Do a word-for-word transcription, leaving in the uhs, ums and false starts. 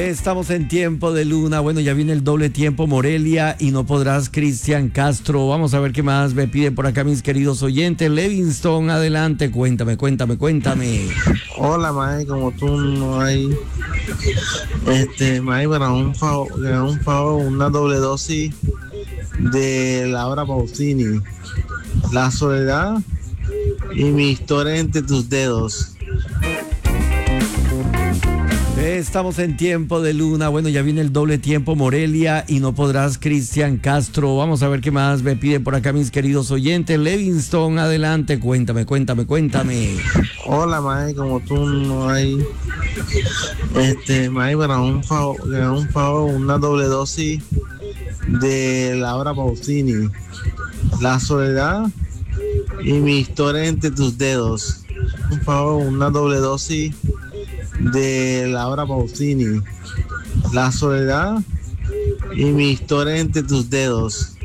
Estamos en tiempo de luna. Bueno, ya viene el doble tiempo Morelia y no podrás Cristian Castro. Vamos a ver qué más me piden por acá mis queridos oyentes. Levingston, adelante, cuéntame, cuéntame, cuéntame. Hola, Mae, como tú no hay, este, Mae, para un favor, un favor, una doble dosis de Laura Pausini, La soledad y mi historia entre tus dedos. Estamos en tiempo de luna. Bueno, ya viene el doble tiempo Morelia y no podrás Cristian Castro. Vamos a ver qué más me piden por acá mis queridos oyentes. Levingston, adelante, cuéntame, cuéntame, cuéntame. Hola, Mae, como tú no hay, este, Mae, para un favor, un favor, una doble dosis de Laura Pausini, La soledad y mi historia entre tus dedos. Un favor, una doble dosis de Laura Pausini, La soledad y mi historia entre tus dedos.